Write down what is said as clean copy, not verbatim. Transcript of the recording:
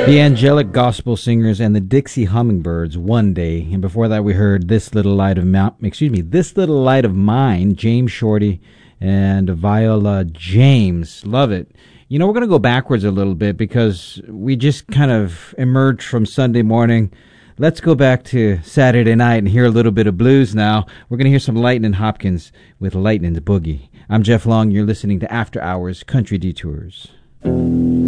The Angelic Gospel Singers and the Dixie Hummingbirds, One Day. And before that we heard This Little Light of Mine, James Shorty and Viola James. Love it. You know, we're going to go backwards a little bit because we just kind of emerged from Sunday morning. Let's go back to Saturday night and hear a little bit of blues now. We're going to hear some Lightnin' Hopkins with Lightnin's Boogie. I'm Jeff Long. You're listening to After Hours Country Detours.